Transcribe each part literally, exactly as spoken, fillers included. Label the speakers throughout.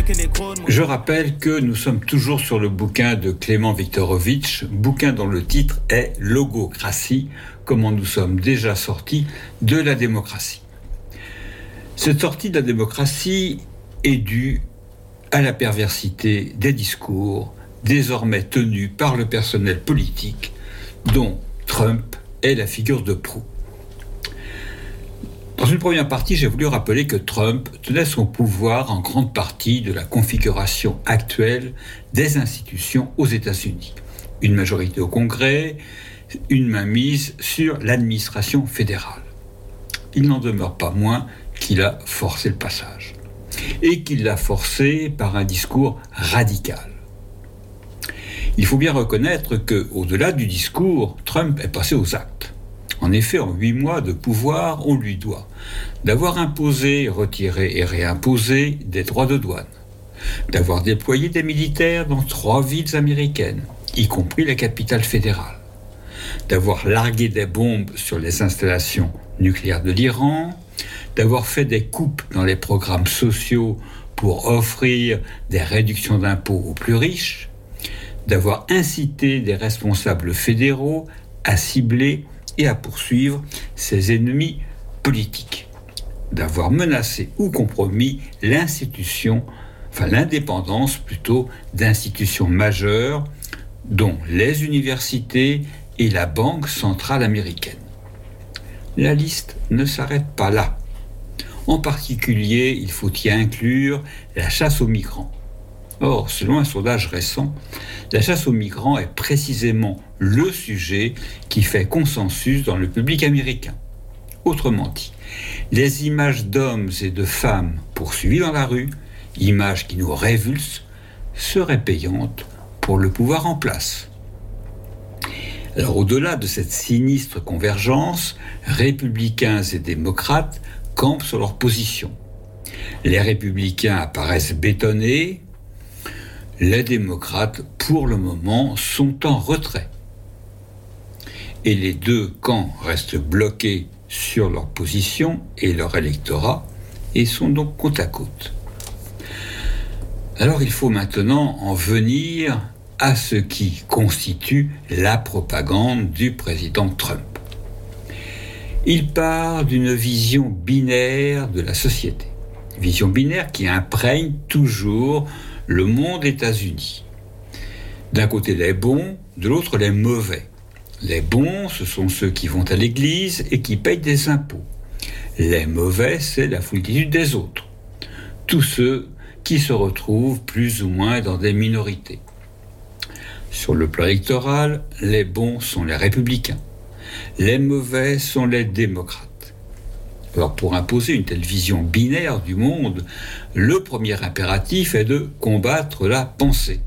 Speaker 1: Je rappelle que nous sommes toujours sur le bouquin de Clément Viktorovitch, bouquin dont le titre est « Logocratie, comment nous sommes déjà sortis de la démocratie ». Cette sortie de la démocratie est due à la perversité des discours désormais tenus par le personnel politique dont Trump est la figure de proue. Dans une première partie, j'ai voulu rappeler que Trump tenait son pouvoir en grande partie de la configuration actuelle des institutions aux États-Unis. Une majorité au Congrès, une mainmise sur l'administration fédérale. Il n'en demeure pas moins qu'il a forcé le passage. Et qu'il l'a forcé par un discours radical. Il faut bien reconnaître qu'au-delà du discours, Trump est passé aux actes. En effet, en huit mois de pouvoir, on lui doit d'avoir imposé, retiré et réimposé des droits de douane, d'avoir déployé des militaires dans trois villes américaines, y compris la capitale fédérale, d'avoir largué des bombes sur les installations nucléaires de l'Iran, d'avoir fait des coupes dans les programmes sociaux pour offrir des réductions d'impôts aux plus riches, d'avoir incité des responsables fédéraux à cibler et à poursuivre ses ennemis politiques, d'avoir menacé ou compromis l'institution, enfin l'indépendance plutôt, d'institutions majeures, dont les universités et la Banque centrale américaine. La liste ne s'arrête pas là. En particulier, il faut y inclure la chasse aux migrants. Or, selon un sondage récent, la chasse aux migrants est précisément le sujet qui fait consensus dans le public américain. Autrement dit, les images d'hommes et de femmes poursuivis dans la rue, images qui nous révulsent, seraient payantes pour le pouvoir en place. Alors, au-delà de cette sinistre convergence, républicains et démocrates campent sur leur position. Les républicains apparaissent bétonnés, les démocrates, pour le moment, sont en retrait. Et les deux camps restent bloqués sur leur position et leur électorat et sont donc côte à côte. Alors il faut maintenant en venir à ce qui constitue la propagande du président Trump. Il part d'une vision binaire de la société. Vision binaire qui imprègne toujours le monde États-Unis. D'un côté les bons, de l'autre les mauvais. Les bons, ce sont ceux qui vont à l'église et qui payent des impôts. Les mauvais, c'est la foultitude des autres. Tous ceux qui se retrouvent plus ou moins dans des minorités. Sur le plan électoral, les bons sont les républicains. Les mauvais sont les démocrates. Alors pour imposer une telle vision binaire du monde, le premier impératif est de combattre la pensée.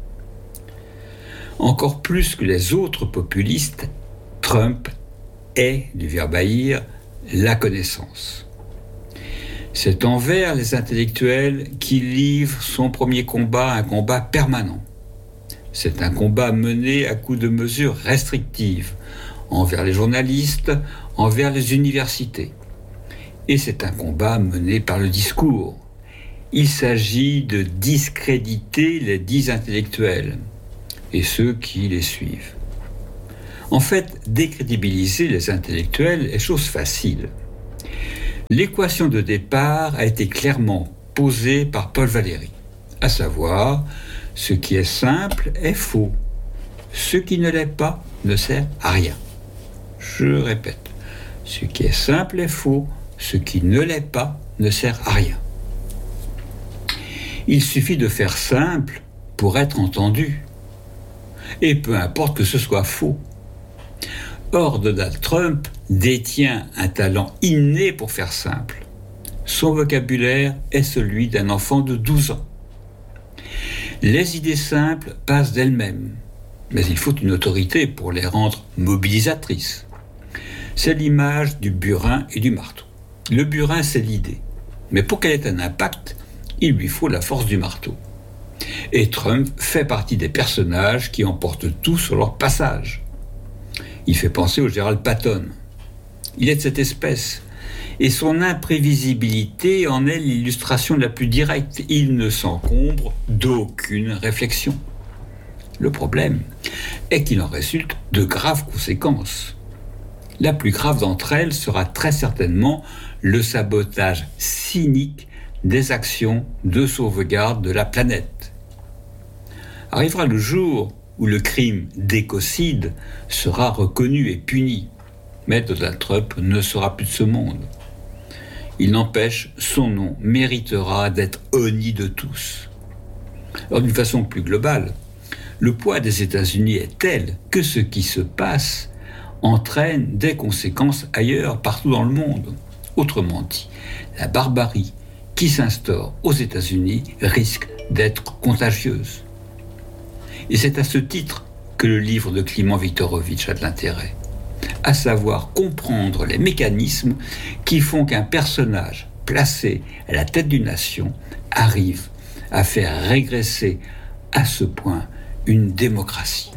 Speaker 1: Encore plus que les autres populistes, Trump est, du verbe haïr, la connaissance. C'est envers les intellectuels qu'il livre son premier combat, un combat permanent. C'est un combat mené à coups de mesures restrictives, envers les journalistes, envers les universités. Et c'est un combat mené par le discours. Il s'agit de discréditer les dits intellectuels et ceux qui les suivent. En fait, décrédibiliser les intellectuels est chose facile. L'équation de départ a été clairement posée par Paul Valéry, à savoir, ce qui est simple est faux, ce qui ne l'est pas ne sert à rien. Je répète, ce qui est simple est faux, ce qui ne l'est pas ne sert à rien. Il suffit de faire simple pour être entendu, et peu importe que ce soit faux. Or, Donald Trump détient un talent inné pour faire simple. Son vocabulaire est celui d'un enfant de douze ans. Les idées simples passent d'elles-mêmes, mais il faut une autorité pour les rendre mobilisatrices. C'est l'image du burin et du marteau. Le burin, c'est l'idée. Mais pour qu'elle ait un impact, il lui faut la force du marteau. Et Trump fait partie des personnages qui emportent tout sur leur passage. Il fait penser au Gerald Patton. Il est de cette espèce. Et son imprévisibilité en est l'illustration la plus directe. Il ne s'encombre d'aucune réflexion. Le problème est qu'il en résulte de graves conséquences. La plus grave d'entre elles sera très certainement le sabotage cynique des actions de sauvegarde de la planète. Arrivera le jour où le crime d'écocide sera reconnu et puni, mais Donald Trump ne sera plus de ce monde. Il n'empêche, son nom méritera d'être honni de tous. Alors, d'une façon plus globale, le poids des États-Unis est tel que ce qui se passe entraîne des conséquences ailleurs, partout dans le monde. Autrement dit, la barbarie qui s'instaure aux États-Unis risque d'être contagieuse. Et c'est à ce titre que le livre de Kliment Viktorovitch a de l'intérêt, à savoir comprendre les mécanismes qui font qu'un personnage placé à la tête d'une nation arrive à faire régresser à ce point une démocratie.